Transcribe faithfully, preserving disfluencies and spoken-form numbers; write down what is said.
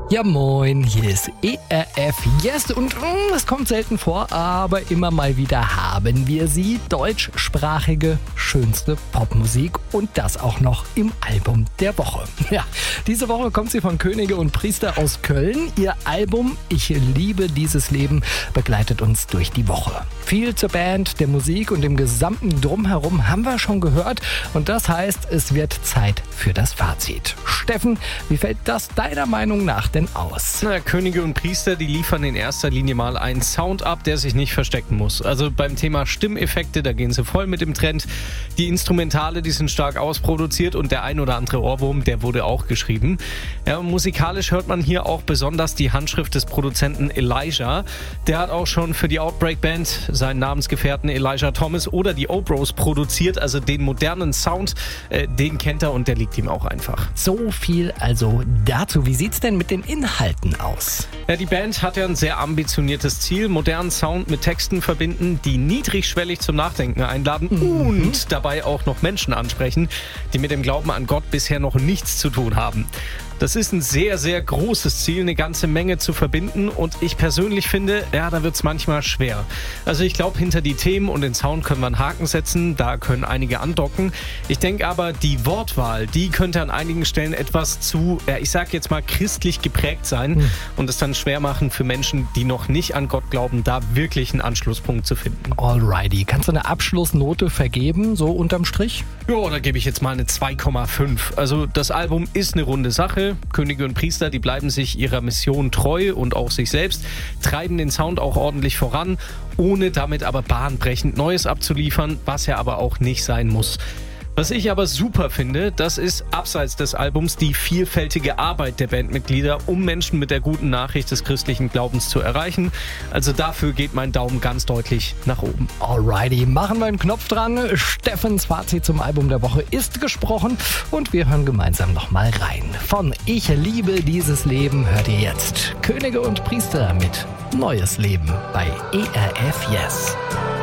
Ja moin, hier ist E R F Yes und es kommt selten vor, aber immer mal wieder haben wir sie. Deutschsprachige, schönste Popmusik und das auch noch im Album der Woche. Ja, diese Woche kommt sie von Könige und Priester aus Köln. Ihr Album Ich liebe dieses Leben begleitet uns durch die Woche. Viel zur Band, der Musik und dem gesamten Drumherum haben wir schon gehört und das heißt, es wird Zeit für das Fazit. Steffen, wie fällt das deiner Meinung nach denn aus? Na, Könige und Priester, die liefern in erster Linie mal einen Sound ab, der sich nicht verstecken muss. Also beim Thema Stimmeffekte, da gehen sie voll mit dem Trend. Die Instrumentale, die sind stark ausproduziert und der ein oder andere Ohrwurm, der wurde auch geschrieben. Ja, musikalisch hört man hier auch besonders die Handschrift des Produzenten Elijah. Der hat auch schon für die Outbreak Band seinen Namensgefährten Elijah Thomas oder die O-Bros produziert. Also den modernen Sound, äh, den kennt er und der liegt ihm auch einfach. So viel also dazu. Wie sieht's denn mit den Inhalten aus? Ja, die Band hat ja ein sehr ambitioniertes Ziel, modernen Sound mit Texten verbinden, die niedrigschwellig zum Nachdenken einladen mhm. und dabei auch noch Menschen ansprechen, die mit dem Glauben an Gott bisher noch nichts zu tun haben. Das ist ein sehr, sehr großes Ziel, eine ganze Menge zu verbinden und ich persönlich finde, ja, da wird es manchmal schwer. Also ich glaube, hinter die Themen und den Sound können wir einen Haken setzen, da können einige andocken. Ich denke aber, die Wortwahl, die könnte an einigen Stellen etwas zu, ja, ich sag jetzt mal, christlich geprägt sein hm. und es dann schwer machen für Menschen, die noch nicht an Gott glauben, da wirklich einen Anschlusspunkt zu finden. Alrighty, kannst du eine Abschlussnote vergeben, so unterm Strich? Ja, da gebe ich jetzt mal eine zwei Komma fünf. Also das Album ist eine runde Sache. Könige und Priester, die bleiben sich ihrer Mission treu und auch sich selbst, treiben den Sound auch ordentlich voran, ohne damit aber bahnbrechend Neues abzuliefern, was ja aber auch nicht sein muss. Was ich aber super finde, das ist abseits des Albums die vielfältige Arbeit der Bandmitglieder, um Menschen mit der guten Nachricht des christlichen Glaubens zu erreichen. Also dafür geht mein Daumen ganz deutlich nach oben. Alrighty, machen wir einen Knopf dran. Steffens Fazit zum Album der Woche ist gesprochen und wir hören gemeinsam nochmal rein. Von Ich liebe dieses Leben hört ihr jetzt Könige und Priester mit Neues Leben bei E R F Yes.